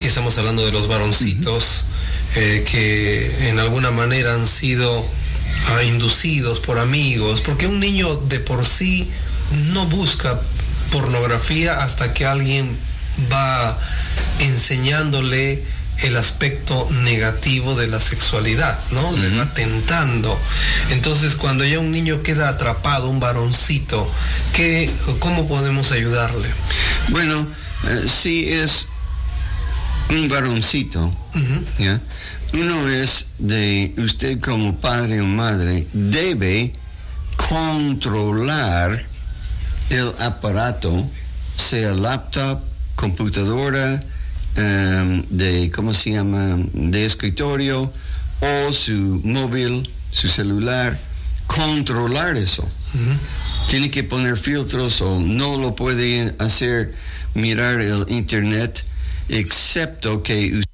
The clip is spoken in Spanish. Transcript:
estamos hablando de los varoncitos, que en alguna manera han sido inducidos por amigos, porque un niño de por sí no busca pornografía hasta que alguien va enseñándole el aspecto negativo de la sexualidad, ¿no? Le va tentando. Entonces, cuando ya un niño queda atrapado, un varoncito, ¿cómo podemos ayudarle? Bueno, si es un varoncito, ¿ya? Uno es de usted como padre o madre debe controlar el aparato, sea laptop, computadora, de escritorio o su móvil, su celular, controlar eso. Tiene que poner filtros o no lo puede hacer mirar el internet, excepto que